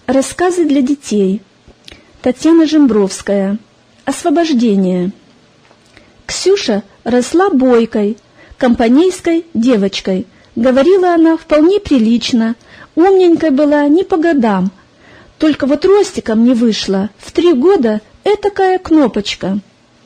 Рассказы для детей. Татьяна Жембровская. Освобождение. Ксюша росла бойкой, компанейской девочкой. Говорила она вполне прилично, умненькой была не по годам. Только вот ростиком не вышла, в 3 года этакая кнопочка.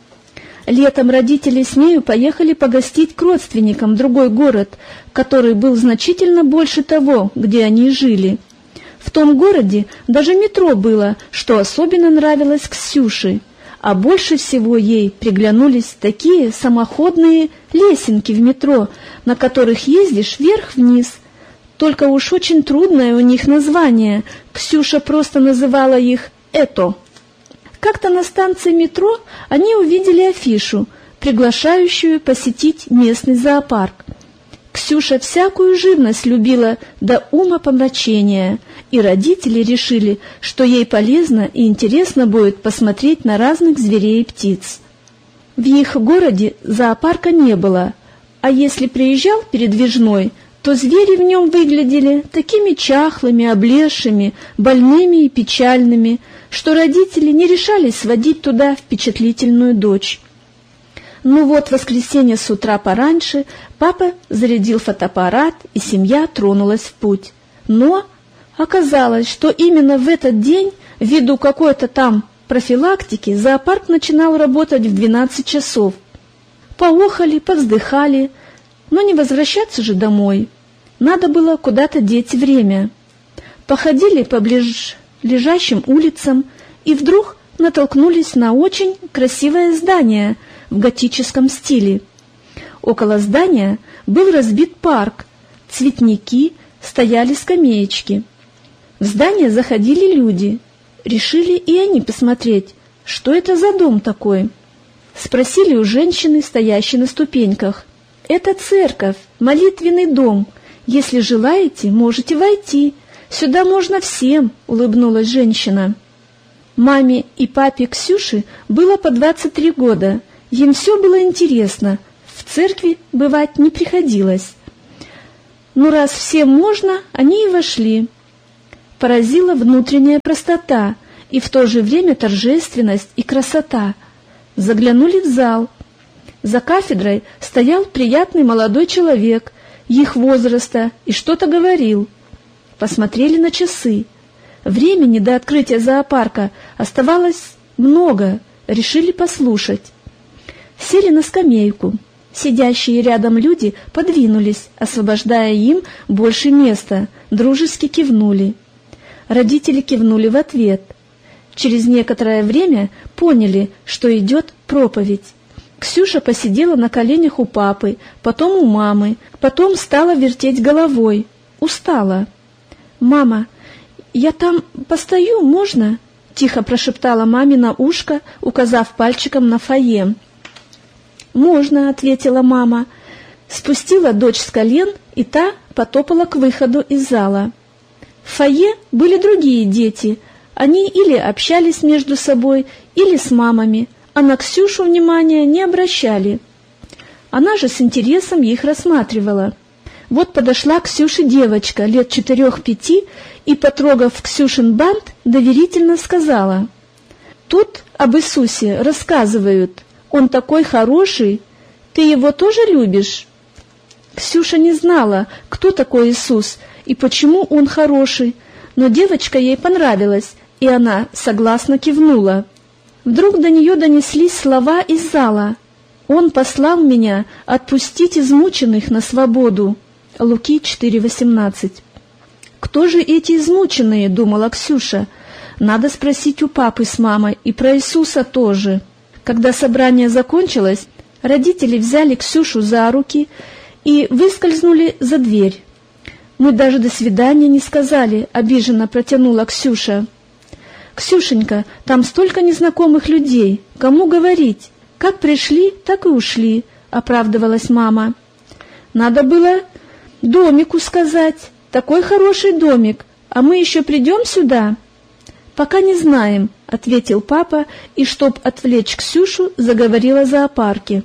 Летом родители с нею поехали погостить к родственникам в другой город, который был значительно больше того, где они жили. В том городе даже метро было, что особенно нравилось Ксюше, а больше всего ей приглянулись такие самоходные лесенки в метро, на которых ездишь вверх-вниз. Только уж очень трудное у них название, Ксюша просто называла их «это». Как-то на станции метро они увидели афишу, приглашающую посетить местный зоопарк. Ксюша всякую живность любила до умопомрачения, и родители решили, что ей полезно и интересно будет посмотреть на разных зверей и птиц. В их городе зоопарка не было, а если приезжал передвижной, то звери в нем выглядели такими чахлыми, облезшими, больными и печальными, что родители не решались сводить туда впечатлительную дочь. Ну вот, в воскресенье с утра пораньше папа зарядил фотоаппарат, и семья тронулась в путь. Но оказалось, что именно в этот день, ввиду какой-то там профилактики, зоопарк начинал работать в 12 часов. Поохали, повздыхали, но не возвращаться же домой. Надо было куда-то деть время. Походили по ближайшим улицам и вдруг натолкнулись на очень красивое здание в готическом стиле. Около здания был разбит парк, цветники, стояли скамеечки. В здание заходили люди. Решили и они посмотреть, что это за дом такой. Спросили у женщины, стоящей на ступеньках. «Это церковь, молитвенный дом. Если желаете, можете войти. Сюда можно всем», — улыбнулась женщина. Маме и папе Ксюши было по 23 года. Им все было интересно, в церкви бывать не приходилось. Ну, раз всем можно, они и вошли. Поразила внутренняя простота и в то же время торжественность и красота. Заглянули в зал. За кафедрой стоял приятный молодой человек, их возраста, и что-то говорил. Посмотрели на часы. Времени до открытия зоопарка оставалось много, решили послушать. Сели на скамейку. Сидящие рядом люди подвинулись, освобождая им больше места, дружески кивнули. Родители кивнули в ответ. Через некоторое время поняли, что идет проповедь. Ксюша посидела на коленях у папы, потом у мамы, потом стала вертеть головой. Устала. «Мама, я там постою, можно?» — тихо прошептала маме на ушко, указав пальчиком на фойе. «Можно», — ответила мама. Спустила дочь с колен, и та потопала к выходу из зала. В фойе были другие дети. Они или общались между собой, или с мамами, а на Ксюшу внимания не обращали. Она же с интересом их рассматривала. Вот подошла к Ксюше девочка лет 4-5 и, потрогав Ксюшин бант, доверительно сказала: «Тут об Иисусе рассказывают. Он такой хороший. Ты его тоже любишь?» Ксюша не знала, кто такой Иисус и почему он хороший, но девочка ей понравилась, и она согласно кивнула. Вдруг до нее донеслись слова из зала: «Он послал меня отпустить измученных на свободу». Луки 4:18. «Кто же эти измученные?» — думала Ксюша. «Надо спросить у папы с мамой и про Иисуса тоже». Когда собрание закончилось, родители взяли Ксюшу за руки и выскользнули за дверь. «Мы даже до свидания не сказали», — обиженно протянула Ксюша. «Ксюшенька, там столько незнакомых людей. Кому говорить? Как пришли, так и ушли», — оправдывалась мама. «Надо было домику сказать. Такой хороший домик. А мы еще придем сюда?» «Пока не знаем», — ответил папа, и, чтоб отвлечь Ксюшу, заговорил о зоопарке.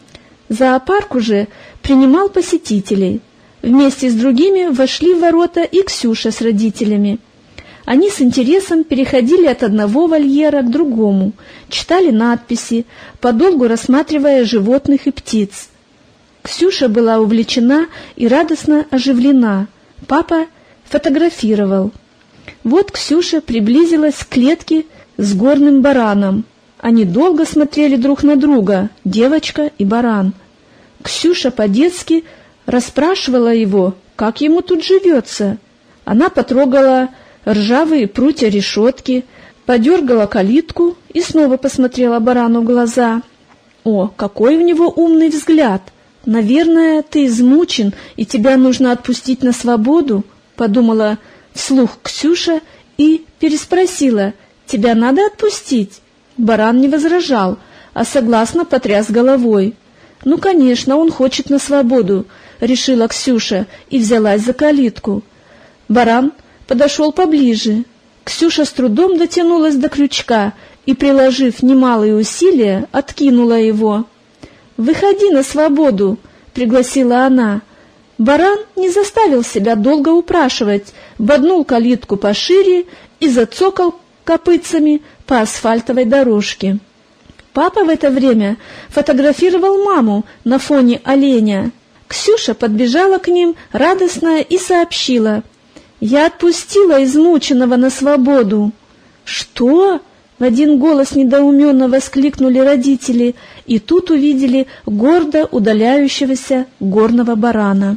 Зоопарк уже принимал посетителей. Вместе с другими вошли в ворота и Ксюша с родителями. Они с интересом переходили от одного вольера к другому, читали надписи, подолгу рассматривая животных и птиц. Ксюша была увлечена и радостно оживлена. Папа фотографировал. Вот Ксюша приблизилась к клетке с горным бараном. Они долго смотрели друг на друга, девочка и баран. Ксюша по-детски расспрашивала его, как ему тут живется. Она потрогала ржавые прутья решетки, подергала калитку и снова посмотрела барану в глаза. «О, какой у него умный взгляд! Наверное, ты измучен, и тебя нужно отпустить на свободу», — подумала вслух Ксюша и переспросила: «Тебя надо отпустить?» Баран не возражал, а согласно потряс головой. «Ну, конечно, он хочет на свободу», — решила Ксюша и взялась за калитку. Баран подошел поближе. Ксюша с трудом дотянулась до крючка и, приложив немалые усилия, откинула его. «Выходи на свободу», — пригласила она. Баран не заставил себя долго упрашивать, боднул калитку пошире и зацокал копытцами по асфальтовой дорожке. Папа в это время фотографировал маму на фоне оленя. Ксюша подбежала к ним радостная и сообщила: «Я отпустила измученного на свободу». «Что?» — в один голос недоуменно воскликнули родители, и тут увидели гордо удаляющегося горного барана.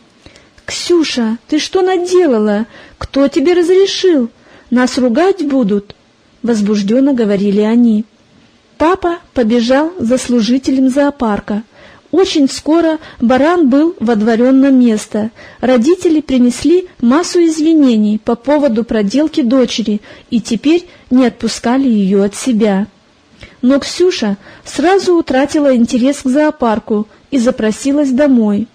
«Ксюша, ты что наделала? Кто тебе разрешил? Нас ругать будут?» — возбужденно говорили они. Папа побежал за служителем зоопарка. Очень скоро баран был водворен на место. Родители принесли массу извинений по поводу проделки дочери и теперь не отпускали ее от себя. Но Ксюша сразу утратила интерес к зоопарку и запросилась домой.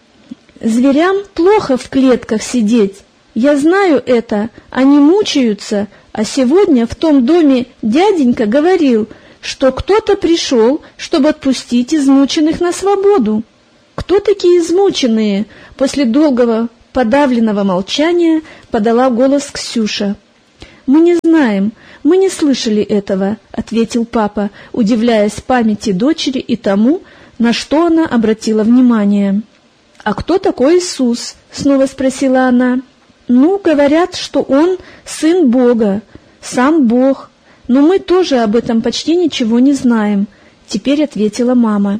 «Зверям плохо в клетках сидеть. Я знаю это, они мучаются, а сегодня в том доме дяденька говорил, что кто-то пришел, чтобы отпустить измученных на свободу». «Кто такие измученные?» После долгого подавленного молчания подала голос Ксюша. «Мы не знаем, мы не слышали этого», — ответил папа, удивляясь памяти дочери и тому, на что она обратила внимание. «А кто такой Иисус?» — снова спросила она. «Ну, говорят, что он сын Бога, сам Бог. Но мы тоже об этом почти ничего не знаем», — теперь ответила мама.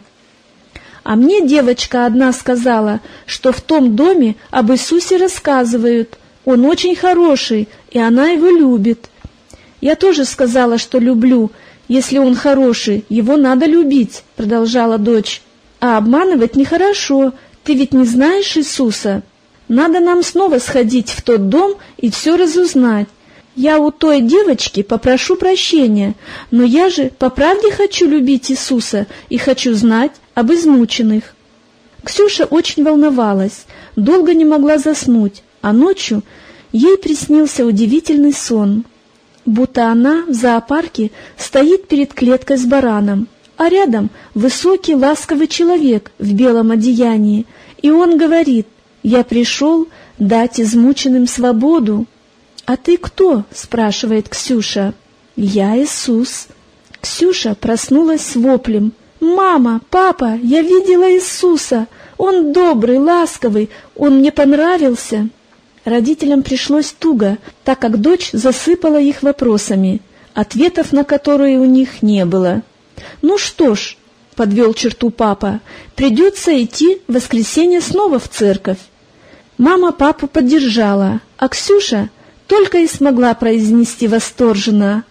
«А мне девочка одна сказала, что в том доме об Иисусе рассказывают. Он очень хороший, и она его любит». «Я тоже сказала, что люблю. Если он хороший, его надо любить», — продолжала дочь. «А обманывать нехорошо. Ты ведь не знаешь Иисуса? Надо нам снова сходить в тот дом и все разузнать. Я у той девочки попрошу прощения, но я же по правде хочу любить Иисуса и хочу знать об измученных». Ксюша очень волновалась, долго не могла заснуть, а ночью ей приснился удивительный сон, будто она в зоопарке стоит перед клеткой с бараном, а рядом высокий ласковый человек в белом одеянии, и он говорит: «Я пришел дать измученным свободу». «А ты кто?» — спрашивает Ксюша. «Я Иисус». Ксюша проснулась с воплем: «Мама, папа, я видела Иисуса! Он добрый, ласковый, он мне понравился». Родителям пришлось туго, так как дочь засыпала их вопросами, ответов на которые у них не было. «Ну что ж», — подвел черту папа, — «придется идти в воскресенье снова в церковь». Мама папу поддержала, а Ксюша только и смогла произнести восторженно: